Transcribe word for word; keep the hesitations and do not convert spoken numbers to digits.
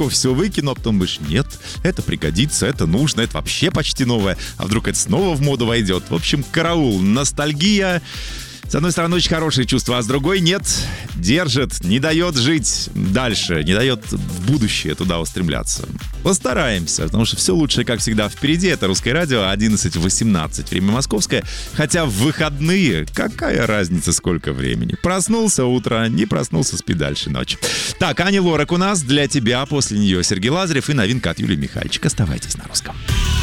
легко все выкину, а потом думаешь, нет, это пригодится, это нужно, это вообще почти новое, а вдруг это снова в моду войдет. В общем, караул, ностальгия. С одной стороны, очень хорошее чувство, а с другой нет, держит, не дает жить дальше, не дает в будущее туда устремляться. Постараемся, потому что все лучшее, как всегда, впереди. Это Русское радио, одиннадцать восемнадцать, время московское. Хотя в выходные какая разница, сколько времени? Проснулся утро, не проснулся, спи дальше ночь. Так, Ани Лорак у нас для тебя, после нее Сергей Лазарев и новинка от Юлии Михальчик. Оставайтесь на Русском.